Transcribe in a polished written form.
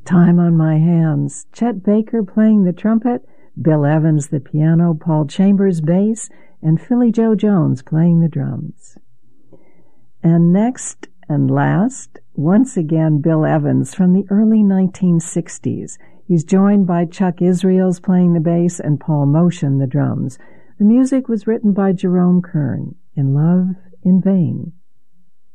Time on My Hands, Chet Baker playing the trumpet, Bill Evans the piano, Paul Chambers bass, and Philly Joe Jones playing the drums. And next and last, once again, Bill Evans from the early 1960s. He's joined by Chuck Israels playing the bass and Paul Motion the drums. The music was written by Jerome Kern. In Love, in Vain.